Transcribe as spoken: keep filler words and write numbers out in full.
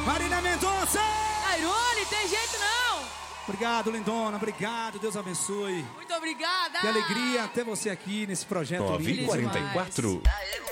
Marina Mendonça! Airone, tem jeito não! Obrigado, lindona, obrigado, Deus abençoe. Muito obrigada! Que alegria ter você aqui nesse projeto nove lindo. quarenta e quatro. Demais.